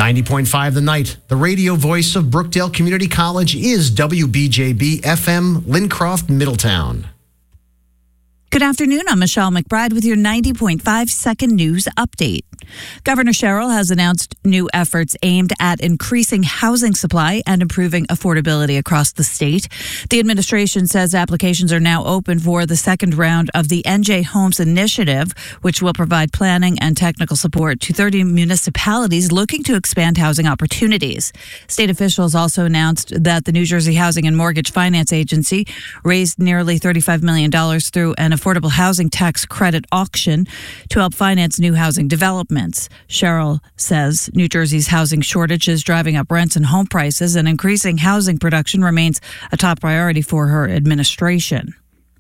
90.5 The Night, the radio voice of Brookdale Community College, is WBJB FM, Lincroft, Middletown. Good afternoon. I'm Michelle McBride with your 90.5 second news update. Governor Sherrill has announced new efforts aimed at increasing housing supply and improving affordability across the state. The administration says applications are now open for the second round of the NJ Homes Initiative, which will provide planning and technical support to 30 municipalities looking to expand housing opportunities. State officials also announced that the New Jersey Housing and Mortgage Finance Agency raised nearly $35 million through an affordable housing tax credit auction to help finance new housing developments. Sherrill says New Jersey's housing shortage is driving up rents and home prices, and increasing housing production remains a top priority for her administration.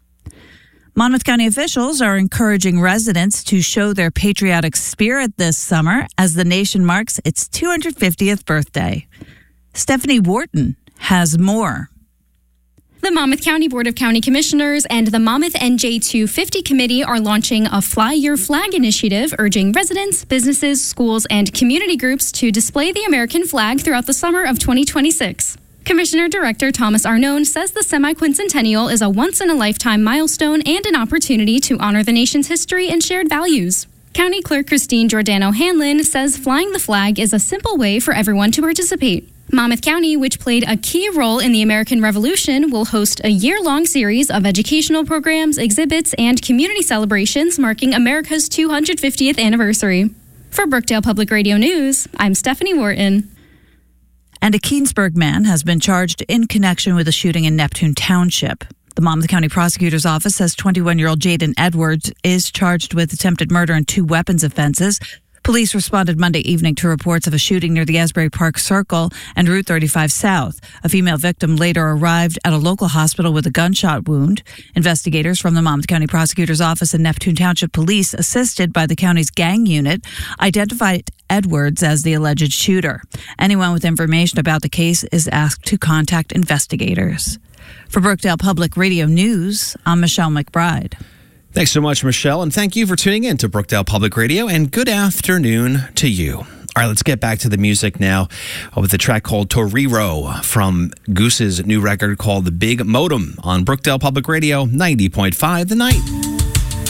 Monmouth County officials are encouraging residents to show their patriotic spirit this summer as the nation marks its 250th birthday. Stephanie Wharton has more. The Monmouth County Board of County Commissioners and the Monmouth NJ250 Committee are launching a Fly Your Flag initiative, urging residents, businesses, schools, and community groups to display the American flag throughout the summer of 2026. Commissioner Director Thomas Arnone says the semi-quincentennial is a once-in-a-lifetime milestone and an opportunity to honor the nation's history and shared values. County Clerk Christine Giordano Hanlon says flying the flag is a simple way for everyone to participate. Monmouth County, which played a key role in the American Revolution, will host a year-long series of educational programs, exhibits, and community celebrations marking America's 250th anniversary. For Brookdale Public Radio News, I'm Stephanie Wharton. And a Keensburg man has been charged in connection with a shooting in Neptune Township. The Monmouth County Prosecutor's Office says 21-year-old Jaden Edwards is charged with attempted murder and 2 weapons offenses. Police responded Monday evening to reports of a shooting near the Asbury Park Circle and Route 35 South. A female victim later arrived at a local hospital with a gunshot wound. Investigators from the Monmouth County Prosecutor's Office and Neptune Township Police, assisted by the county's gang unit, identified Edwards as the alleged shooter. Anyone with information about the case is asked to contact investigators. For Brookdale Public Radio News, I'm Michelle McBride. Thanks so much, Michelle, and thank you for tuning in to Brookdale Public Radio, and good afternoon to you. All right, let's get back to the music now with a track called Torero from Goose's new record called The Big Modem on Brookdale Public Radio, 90.5 The Night.